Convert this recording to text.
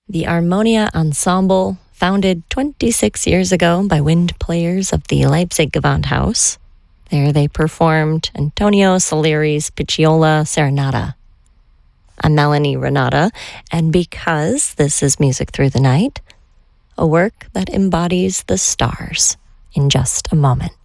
The Armonia Ensemble, founded 26 years ago by wind players of the Leipzig Gewandhaus. There they performed Antonio Salieri's Picciola Serenata. I'm Melanie Renata, and because this is Music Through the Night, a work that embodies the stars in just a moment.